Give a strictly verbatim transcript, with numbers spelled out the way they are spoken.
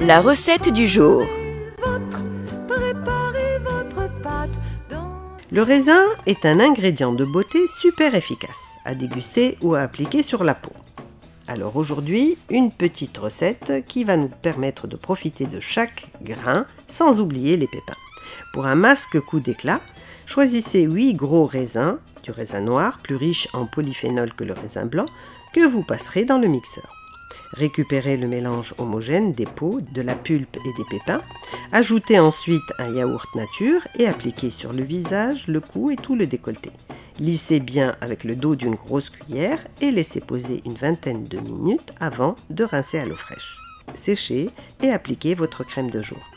La recette du jour. Le raisin est un ingrédient de beauté super efficace à déguster ou à appliquer sur la peau. Alors aujourd'hui, une petite recette qui va nous permettre de profiter de chaque grain sans oublier les pépins. Pour un masque coup d'éclat, choisissez huit gros raisins, du raisin noir plus riche en polyphénol que le raisin blanc, que vous passerez dans le mixeur. Récupérez le mélange homogène des peaux, de la pulpe et des pépins. Ajoutez ensuite un yaourt nature et appliquez sur le visage, le cou et tout le décolleté. Lissez bien avec le dos d'une grosse cuillère et laissez poser une vingtaine de minutes avant de rincer à l'eau fraîche. Séchez et appliquez votre crème de jour.